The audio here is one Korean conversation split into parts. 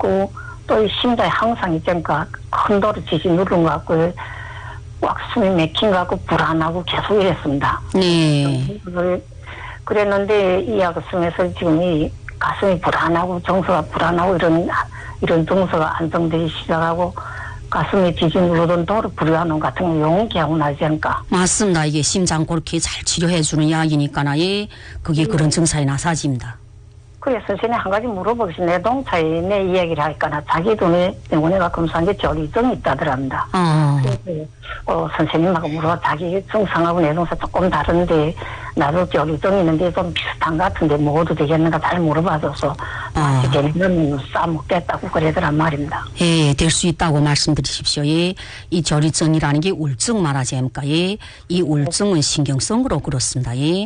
있고 또 이 심장에 항상 있으니까 큰 돌을 지지 누른 것 같고 꽉 숨이 막힌 것 같고 불안하고 계속 이랬습니다. 네. 그랬는데 이 약을 쓰면서 지금 이 가슴이 불안하고 정서가 불안하고 이런 정서가 안정되기 시작하고 가슴에 지지 누르던 돌을 부려하는 같은 거 용기하고 나지 않을까. 맞습니다. 이게 심장 그렇게 잘 치료해주는 약이니까나 예, 그게 그런 증상이 나사집니다. 그래 선생님 한 가지 물어보겠습니다. 내 동차에 내 이야기를 하니까 자기 돈에 병원에가 검사한 게 저리증이 있다더랍니다. 그래서 선생님하고 물어 자기 증상하고 내 동사 조금 다른데 나도 저리증이 있는데 좀 비슷한 것 같은데 먹어도 되겠는가 잘 물어봐줘서 맛이 되면 싸먹겠다고 그러더란 말입니다. 예, 될 수 있다고 말씀드리십시오. 예, 이 저리증이라는 게 우울증 말하지 않습니까? 예, 이 우울증은 신경성으로 그렇습니다. 예,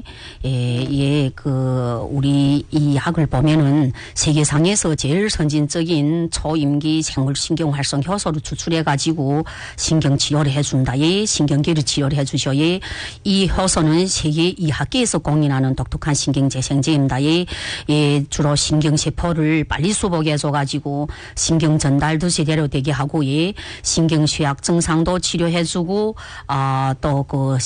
우리 이 약을 보면은 세계상에서 제일 선진적인 초임기 생물신경활성 효소를 추출해가지고 신경치료를 해준다. 예, 신경계를 치료를 해주셔. 예, 이 효소는 세계 이 학계에서 공인하는 독특한 신경재생제입니다. 예, 주로 신경세포를 빨리 수복해줘가지고 신경 전달도 제대로 되게 하고, 예, 신경쇠약 증상도 치료해주고, 또 그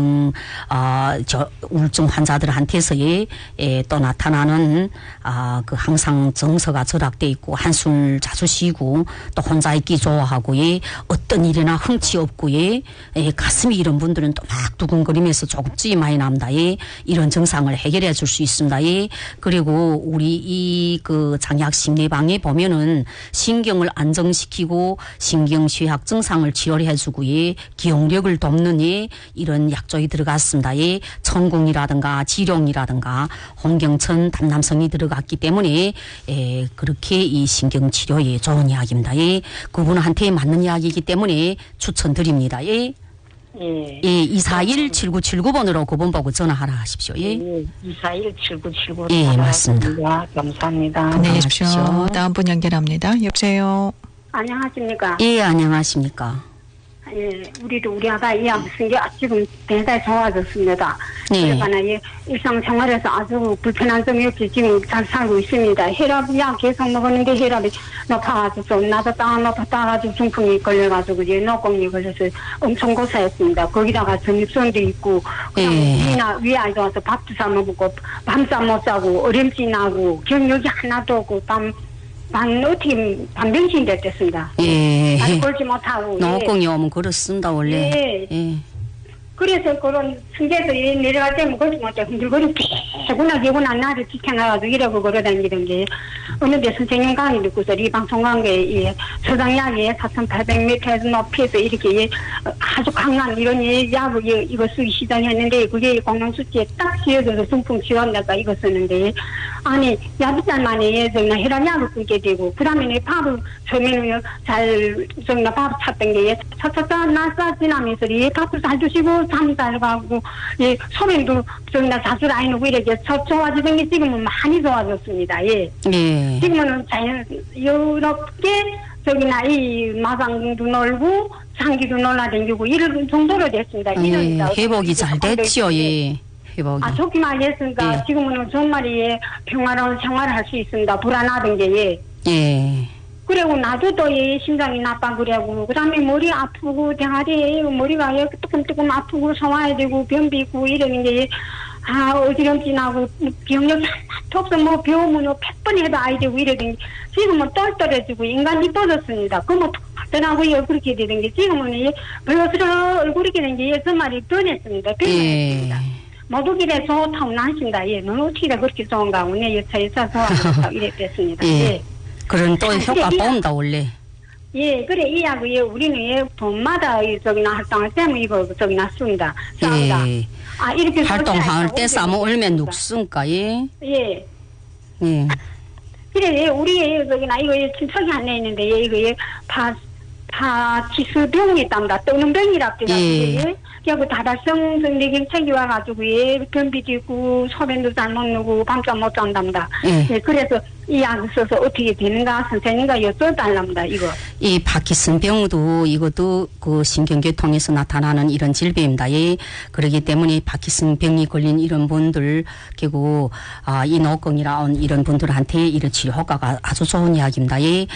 우울증 환자들한테서 또 나타나는, 그 항상 정서가 절약돼 있고, 한숨을 자주 쉬고, 또 혼자 있기 좋아하고, 예, 어떤 일이나 흥치 없고, 예, 가슴이 이런 분들은 또 막 두근거리면서 조급증이 많이 납니다. 예, 이런 증상을 해결해 줄 수 있습니다. 예, 그리고 우리 이 그 장약 심리방에 보면은 신경을 안정시키고 신경쇠약 증상을 치료를 해주고, 예, 기억력을 돕는 이런 약조이 들어갔습니다. 예, 천궁이라든가 지룡이라든가 홍경천 담남성이 들어갔기 때문에 그렇게 이 신경치료에 좋은 약입니다. 예, 그분한테 맞는 약이기 때문에 추천드립니다. 예. 예. 241-7979번으로 그분 보고 전화하라 하십시오. 예. 241-7979. 예, 맞습니다. 감사합니다. 안녕하십시오. 다음 분 연결합니다. 여보세요. 안녕하십니까? 예, 안녕하십니까? 예, 우리 아가 이 약 쓴 게 지금 대단히 좋아졌습니다. 네. 그러니까 일상생활에서 아주 불편한 점이 없이 지금 잘 살고 있습니다. 혈압약 계속 먹었는데 혈압이 높아가지고 나도 높아가지고 중풍이 걸려가지고 노공이 걸려서 엄청 고생했습니다. 거기다가 전립선도 있고 그냥 위 아이도 와서 밥도 사 먹고 밤잠 못 자고 어림지 나고 경력이 하나도 없고 반병신 됐습니다. 예. 잘 걸지 못하고. 노공이 오면 그렇습니다, 원래. 예. 그래서 그런 승계에서 내려갈 때면 걸지 못해 흔들거리고 개구나 나를 지켜나가지고 이러고 걸어다니던 게 어느 데 선생님 강의 듣고서 이 방송 관계에 서장약에 4,800m에서 높이에서 이렇게 아주 강한 이런 약을 이거 쓰기 시작했는데 그게 공룡수치에 딱 씌워져서 중풍 치료한다가 이거 쓰는데 아니 야비짤 만에 혈압약을 끊게 되고 그 다음에 밥을 처음에는 밥 찾던 게 차차차 나사 지나면서 밥을 잘 드시고 잠 잘 가고 소변도 자주 안 오고 이렇게 좋아지던 게 지금은 많이 좋아졌습니다. 예. 지금은 자연스럽게 이 마장도 놀고 장기도 놀라다니고 이런 정도로 됐습니다. 회복이 잘 됐지요. 예. 회복이. 좋기만 했으니까 지금은 정말 평화로운 생활을 할 수 있습니다. 불안하던 게 그리고 나도 또 심장이 나빠 그래고 그다음에 머리 아프고 대가리에 머리가 뜨끔뜨끔 아프고 소화해야 되고 변비 있고 이러는 게 어지럼지 나고 병력 하나도 없어 뭐 배우면 100번 해도 아이 되고 이러던 게 지금은 똘똘해지고 인간이 이뻐졌습니다. 그러면 하더라고요. 그렇게 되는 게 지금은 별로스러 얼굴이 되는 게 정말이 변했습니다. 모두길에 좋다고 나신다. 너는 어떻게 그렇게 좋은가 오늘 여차에서 좋아한다고 이랬습니다. 그런 또 효과 본다 원래. 예, 그래 이 약을 우리는 봄마다 활동할 때면 이거 씁니다. 싸우다. 이렇게 활동할 때 싸면 얼면 녹습니까? 예. 그래 우리 이거 친척이 하나 있는데 이거 파치수병이 있답니다. 떠는 병이랍니다. 그리고 다발성 뇌경색이 와가지고 변비도 있고 소변도 잘 못 누고 밤잠 못 잔답니다. 그래서 이 약을 써서 어떻게 되는가 선생님과 여쭤달랍니다. 이 파킨슨병도 이것도 그 신경계통에서 나타나는 이런 질병입니다. 그렇기 때문에 파킨슨병이 걸린 이런 분들 그리고 이 노공이라는 이런 분들한테 이런 치료 효과가 아주 좋은 약입니다.